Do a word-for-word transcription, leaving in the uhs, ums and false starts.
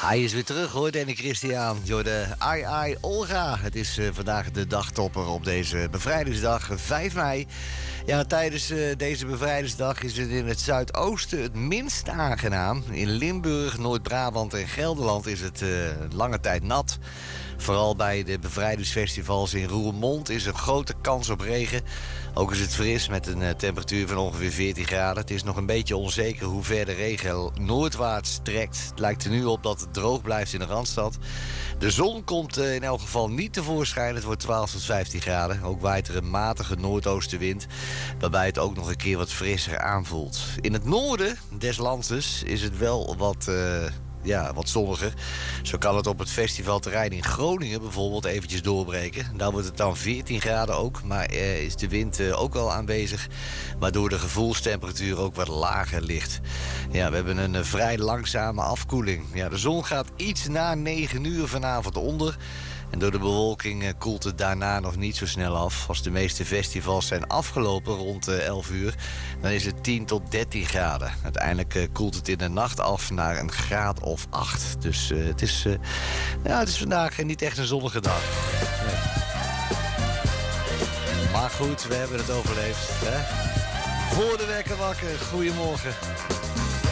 Hij is weer terug hoor, Danny Christian. Door de Ai Ai Olga. Het is uh, vandaag de dagtopper op deze bevrijdingsdag, vijf mei. Ja, tijdens uh, deze bevrijdingsdag is het in het zuidoosten het minst aangenaam. In Limburg, Noord-Brabant en Gelderland is het uh, lange tijd nat. Vooral bij de bevrijdingsfestivals in Roermond is er grote kans op regen. Ook is het fris met een uh, temperatuur van ongeveer veertien graden. Het is nog een beetje onzeker hoe ver de regen noordwaarts trekt. Het lijkt er nu op dat het droog blijft in de Randstad. De zon komt uh, in elk geval niet tevoorschijn. Het wordt twaalf tot vijftien graden. Ook waait er een matige noordoostenwind, waarbij het ook nog een keer wat frisser aanvoelt. In het noorden des landes is het wel wat... Uh, Ja, wat zonniger. Zo kan het op het festivalterrein in Groningen bijvoorbeeld eventjes doorbreken. Daar wordt het dan veertien graden ook, maar uh, is de wind uh, ook wel aanwezig, waardoor de gevoelstemperatuur ook wat lager ligt. Ja, we hebben een uh, vrij langzame afkoeling. Ja, de zon gaat iets na negen uur vanavond onder. En door de bewolking uh, koelt het daarna nog niet zo snel af. Als de meeste festivals zijn afgelopen rond uh, elf uur... dan is het tien tot dertien graden. Uiteindelijk uh, koelt het in de nacht af naar een graad of acht. Dus uh, het, is, uh, ja, het is vandaag niet echt een zonnige dag. Nee. Maar goed, we hebben het overleefd. Hè? Voor de wekker wakker. Goedemorgen.